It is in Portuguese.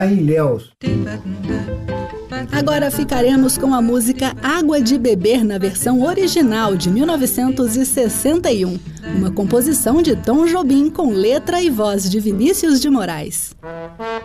Em Ilhéus. Agora ficaremos com a música Água de Beber na versão original de 1961, uma composição de Tom Jobim com letra e voz de Vinícius de Moraes.